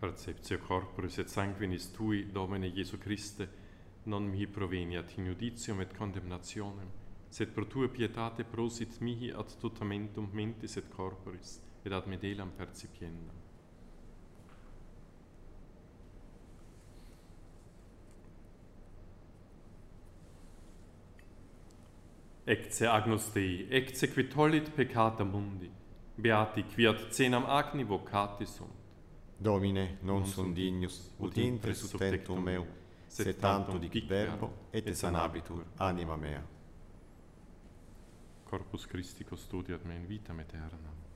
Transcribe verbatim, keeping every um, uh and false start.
Perceptio corporis et sanguinis tui, Domine Iesu Christe, non mihi proveniat in judicium et condemnationem, sed pro tua pietate prosit mihi ad tutamentum mentis et corporis, et ad medelam percipiendam. Ecce agnus Dei, ecce qui tollit peccata mundi, beati qui ad cenam agni vocati sunt. Domine, non sum dignus, ut intres sub tectum meu, sed tantum dic verbo, et sanabitur anima mea. Corpus Christi custodiat me in vitam aeternam.